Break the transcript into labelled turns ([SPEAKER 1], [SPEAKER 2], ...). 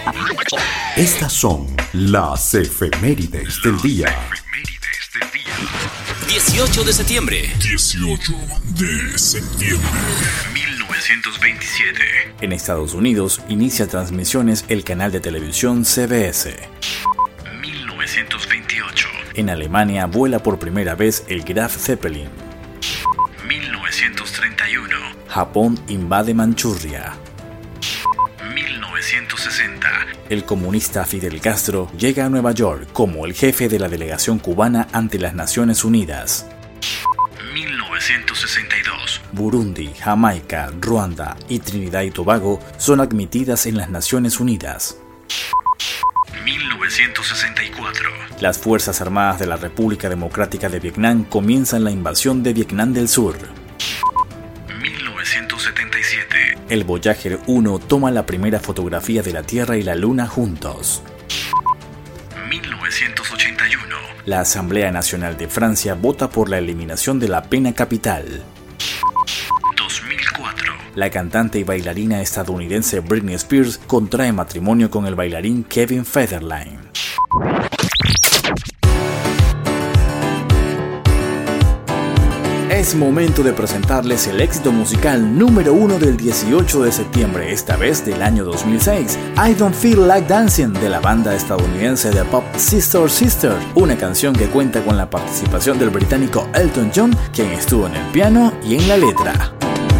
[SPEAKER 1] Estas son las efemérides del día.
[SPEAKER 2] 18 de septiembre.
[SPEAKER 3] 18 de septiembre.
[SPEAKER 2] 1927.
[SPEAKER 4] En Estados Unidos inicia transmisiones el canal de televisión CBS.
[SPEAKER 2] 1928.
[SPEAKER 4] En Alemania vuela por primera vez el Graf Zeppelin.
[SPEAKER 2] 1931.
[SPEAKER 4] Japón invade Manchuria.
[SPEAKER 2] 1960.
[SPEAKER 4] El comunista Fidel Castro llega a Nueva York como el jefe de la delegación cubana ante las Naciones Unidas.
[SPEAKER 2] 1962.
[SPEAKER 4] Burundi, Jamaica, Ruanda y Trinidad y Tobago son admitidas en las Naciones Unidas.
[SPEAKER 2] 1964.
[SPEAKER 4] Las Fuerzas Armadas de la República Democrática de Vietnam comienzan la invasión de Vietnam del Sur.
[SPEAKER 2] 1977.
[SPEAKER 4] El Voyager 1 toma la primera fotografía de la Tierra y la Luna juntos.
[SPEAKER 2] 1981.
[SPEAKER 4] La Asamblea Nacional de Francia vota por la eliminación de la pena capital.
[SPEAKER 2] 2004.
[SPEAKER 4] La cantante y bailarina estadounidense Britney Spears contrae matrimonio con el bailarín Kevin Federline. Es momento de presentarles el éxito musical número 1 del 18 de septiembre, esta vez del año 2006, I Don't Feel Like Dancing, de la banda estadounidense de pop Sister Sister, una canción que cuenta con la participación del británico Elton John, quien estuvo en el piano y en la letra.